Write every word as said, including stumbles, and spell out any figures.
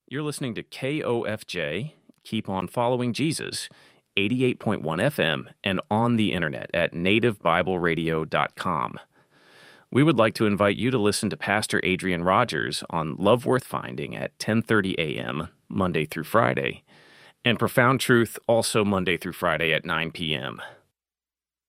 You're listening to K O F J, Keep On Following Jesus, eighty-eight point one F M, and on the internet at native bible radio dot com. We would like to invite you to listen to Pastor Adrian Rogers on Love Worth Finding at ten thirty a.m., Monday through Friday, and Profound Truth also Monday through Friday at nine p.m.